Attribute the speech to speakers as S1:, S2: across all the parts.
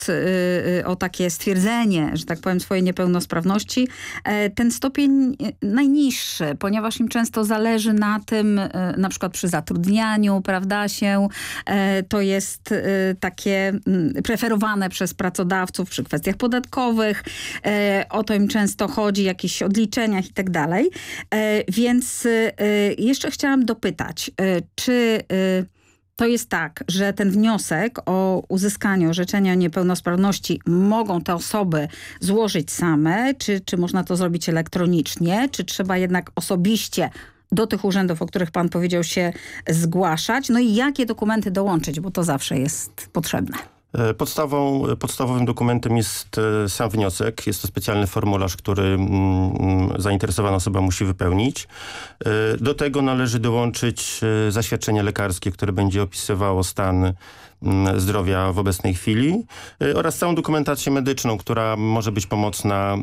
S1: o takie stwierdzenie, że tak powiem, swojej niepełnosprawności, ten stopień najniższy, ponieważ im często zależy na tym, na przykład przy zatrudnianiu, prawda, to jest takie preferowane przez pracodawców przy kwestiach podatkowych, o to im często chodzi, jakichś odliczeniach i tak dalej. Więc jeszcze chciałam dopytać, czy to jest tak, że ten wniosek o uzyskanie orzeczenia o niepełnosprawności mogą te osoby złożyć same, czy można to zrobić elektronicznie, czy trzeba jednak osobiście do tych urzędów, o których pan powiedział, się zgłaszać? No i jakie dokumenty dołączyć, bo to zawsze jest potrzebne.
S2: Podstawowym dokumentem jest sam wniosek. Jest to specjalny formularz, który zainteresowana osoba musi wypełnić. Do tego należy dołączyć zaświadczenie lekarskie, które będzie opisywało stan zdrowia w obecnej chwili oraz całą dokumentację medyczną, która może być pomocna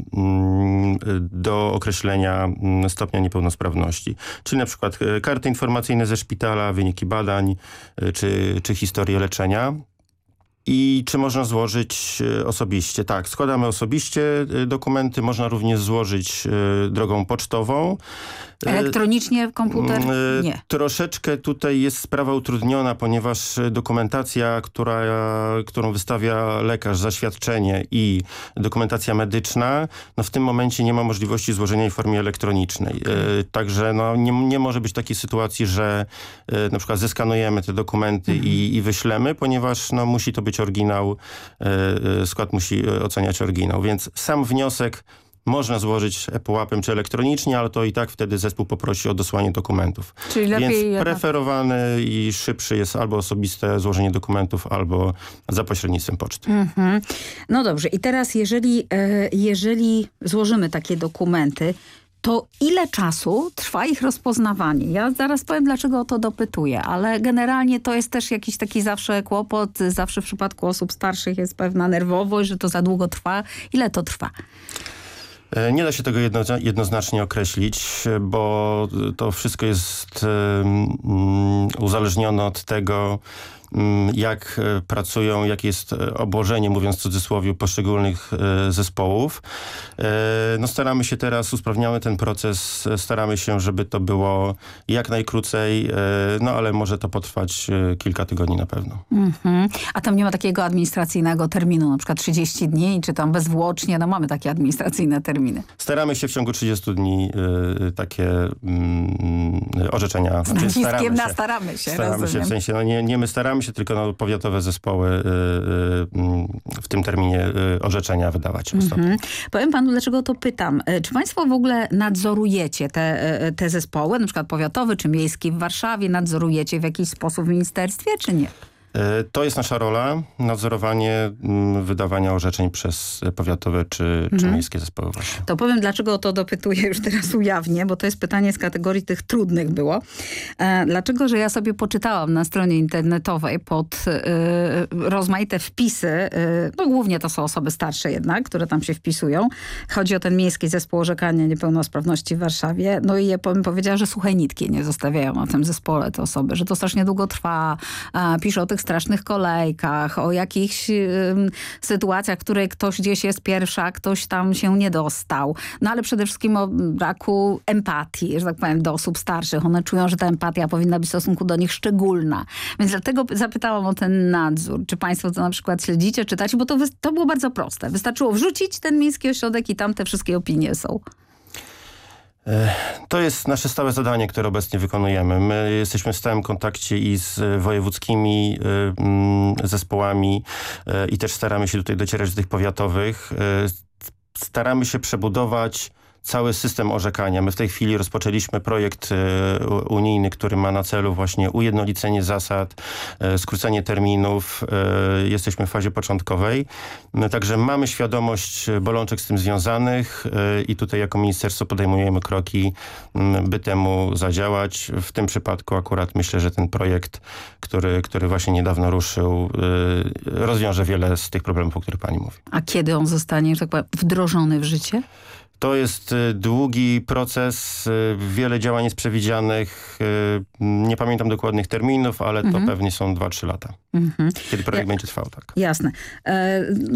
S2: do określenia stopnia niepełnosprawności. Czyli na przykład karty informacyjne ze szpitala, wyniki badań czy historię leczenia. I czy można złożyć osobiście? Tak, składamy osobiście dokumenty. Można również złożyć drogą pocztową.
S1: Elektronicznie komputer? Nie.
S2: Troszeczkę tutaj jest sprawa utrudniona, ponieważ dokumentacja, którą wystawia lekarz, zaświadczenie i dokumentacja medyczna, no w tym momencie nie ma możliwości złożenia jej w formie elektronicznej. Także no, nie może być takiej sytuacji, że na przykład zeskanujemy te dokumenty i wyślemy, ponieważ no, musi to być oryginał, skład musi oceniać oryginał. Więc sam wniosek można złożyć ePUAP-em czy elektronicznie, ale to i tak wtedy zespół poprosi o dosłanie dokumentów.
S1: Czyli lepiej
S2: Więc preferowany i szybszy jest albo osobiste złożenie dokumentów, albo za pośrednictwem poczty.
S1: No dobrze. I teraz jeżeli złożymy takie dokumenty, to ile czasu trwa ich rozpoznawanie? Ja zaraz powiem, dlaczego o to dopytuję, ale generalnie to jest też jakiś taki zawsze kłopot. Zawsze w przypadku osób starszych jest pewna nerwowość, że to za długo trwa. Ile to trwa?
S2: Nie da się tego jednoznacznie określić, bo to wszystko jest uzależnione od tego, jak pracują, jakie jest obłożenie, mówiąc w cudzysłowie, poszczególnych zespołów. No staramy się teraz, usprawniamy ten proces, staramy się, żeby to było jak najkrócej, no ale może to potrwać kilka tygodni na pewno.
S1: A tam nie ma takiego administracyjnego terminu, na przykład 30 dni, czy tam bezwłocznie, no mamy takie administracyjne terminy.
S2: Staramy się w ciągu 30 dni takie orzeczenia.
S1: Z naciskiem na staramy się,
S2: w sensie, no nie my staramy się, tylko no, powiatowe zespoły w tym terminie orzeczenia wydawać.
S1: Powiem panu, dlaczego to pytam. Czy państwo w ogóle nadzorujecie te zespoły, na przykład powiatowy czy miejski w Warszawie, nadzorujecie w jakiś sposób w ministerstwie, czy nie?
S2: To jest nasza rola, nadzorowanie wydawania orzeczeń przez powiatowe czy miejskie zespoły właśnie.
S1: To powiem, dlaczego o to dopytuję, już teraz ujawnię, bo to jest pytanie z kategorii tych trudnych było. Dlaczego, że ja sobie poczytałam na stronie internetowej pod rozmaite wpisy, no głównie to są osoby starsze jednak, które tam się wpisują. Chodzi o ten miejski zespół orzekania niepełnosprawności w Warszawie. No i ja powiedziała, że suchej nitki nie zostawiają na tym zespole te osoby, że to strasznie długo trwa. Pisze o tych strasznych kolejkach, o jakichś sytuacjach, w której ktoś gdzieś jest pierwszy, a ktoś tam się nie dostał. No ale przede wszystkim o braku empatii, że tak powiem, do osób starszych. One czują, że ta empatia powinna być w stosunku do nich szczególna. Więc dlatego zapytałam o ten nadzór. Czy państwo to na przykład śledzicie, czytacie? Bo to było bardzo proste. Wystarczyło wrzucić ten miejski ośrodek i tam te wszystkie opinie są.
S2: To jest nasze stałe zadanie, które obecnie wykonujemy. My jesteśmy w stałym kontakcie i z wojewódzkimi zespołami i też staramy się tutaj docierać do tych powiatowych. Staramy się przebudować cały system orzekania. My w tej chwili rozpoczęliśmy projekt unijny, który ma na celu właśnie ujednolicenie zasad, skrócenie terminów. Jesteśmy w fazie początkowej. Także mamy świadomość bolączek z tym związanych i tutaj jako ministerstwo podejmujemy kroki, by temu zadziałać. W tym przypadku akurat myślę, że ten projekt, który właśnie niedawno ruszył, rozwiąże wiele z tych problemów, o których pani mówi.
S1: A kiedy on zostanie, że tak powiem, wdrożony w życie?
S2: To jest długi proces, wiele działań jest przewidzianych. Nie pamiętam dokładnych terminów, ale to pewnie są 2-3 lata, kiedy projekt będzie trwał. Tak.
S1: Jasne.